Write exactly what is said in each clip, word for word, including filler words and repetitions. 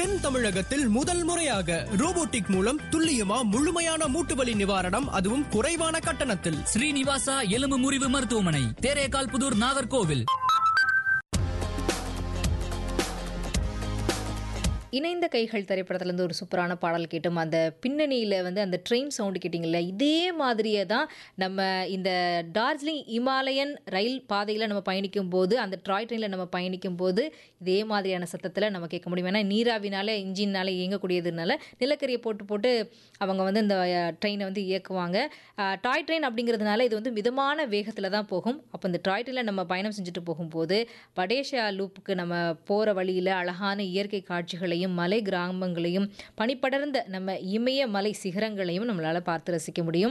தென் தமிழகத்தில் முதல் முறையாக ரோபோட்டிக் மூலம் துல்லியமா முழுமையான மூட்டுவலி நிவாரணம், அதுவும் குறைவான கட்டணத்தில். ஸ்ரீனிவாசா எலும்பு முறிவு மருத்துவமனை, தேரேகால் புதூர், நாகர்கோவில். இணைந்த கைகள் திரைப்படத்துலேருந்து ஒரு சூப்பரான பாடல் கேட்டோம். அந்த பின்னணியில் வந்து அந்த ட்ரெயின் சவுண்டு கேட்டிங்கல்ல, இதே மாதிரியே தான் நம்ம இந்த டார்ஜிலிங் இமாலயன் ரயில் பாதையில் நம்ம பயணிக்கும் போது, அந்த ட்ராய் ட்ரெயினில் நம்ம பயணிக்கும் போது இதே மாதிரியான சத்தத்தில் நம்ம கேட்க முடியும். ஏன்னா நீராவினால இன்ஜின்னால இயங்கக்கூடியதுனால நிலக்கரியை போட்டு போட்டு அவங்க வந்து இந்த ட்ரெயினை வந்து இயக்குவாங்க. டாய் ட்ரெயின் அப்படிங்கிறதுனால இது வந்து மிதமான வேகத்தில் தான் போகும். அப்போ இந்த ட்ராய் ட்ரெயினில் நம்ம பயணம் செஞ்சுட்டு போகும்போது படேஷா லூப்புக்கு நம்ம போகிற வழியில் அழகான இயற்கை காட்சிகளையும் மலை கிராமங்களையும் பனிப்படர்ந்த நம்ம இமய மலை சிகரங்களையும் நம்மளால பார்த்து ரசிக்க முடியும்.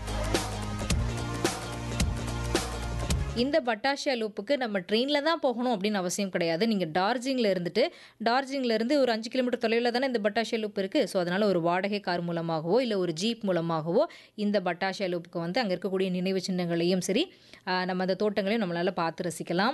இந்த பட்டாஷியா லூப்புக்கு நம்ம ட்ரெயினில் தான் போகணும் அப்படின்னு அவசியம் கிடையாது. நீங்கள் டார்ஜிலிங்கில் இருந்துட்டு டார்ஜிலிங்கில் இருந்து ஒரு அஞ்சு கிலோமீட்டர் தொலைவில் தானே இந்த பட்டாஷியா லூப் இருக்குது. ஸோ அதனால் ஒரு வாடகை கார் மூலமாகவோ இல்லை ஒரு ஜீப் மூலமாகவோ இந்த பட்டாஷியா லூப்புக்கு வந்து அங்கே இருக்கக்கூடிய நினைவு சின்னங்களையும் சரி, நம்ம அந்த தோட்டங்களையும் நம்மளால் பார்த்து ரசிக்கலாம்.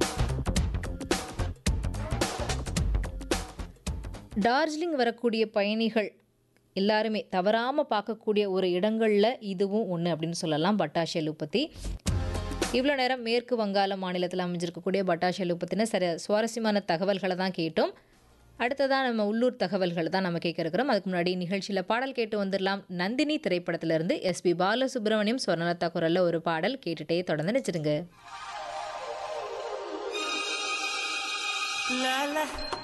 டார்ஜிலிங் வரக்கூடிய பயணிகள் எல்லாருமே தவறாமல் பார்க்கக்கூடிய ஒரு இடங்களில் இதுவும் ஒன்று அப்படின்னு சொல்லலாம் பட்டாஷியா லூப் பற்றி. இவ்வளோ நேரம் மேற்கு வங்காள மாநிலத்தில் அமைஞ்சிருக்கக்கூடிய பட்டாஷியா லூப் பற்றின சரி சுவாரஸ்யமான தகவல்களை தான் கேட்டோம். அடுத்ததான் நம்ம உள்ளூர் தகவல்களை தான் நம்ம கேட்க இருக்கிறோம். அதுக்கு முன்னாடி நிகழ்ச்சியில் பாடல் கேட்டு வந்துடலாம். நந்தினி திரைப்படத்திலிருந்து எஸ்பி பாலசுப்ரமணியம், ஸ்வர்ணலதா குரலில் ஒரு பாடல் கேட்டுகிட்டே தொடர்ந்து நினைச்சிருங்க.